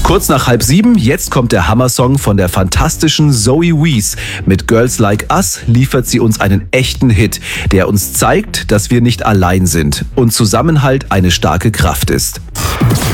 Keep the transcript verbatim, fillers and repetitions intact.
Kurz nach halb sieben, jetzt kommt der Hammer-Song von der fantastischen Zoe Wees. Mit Girls Like Us liefert sie uns einen echten Hit, der uns zeigt, dass wir nicht allein sind und Zusammenhalt eine starke Kraft ist.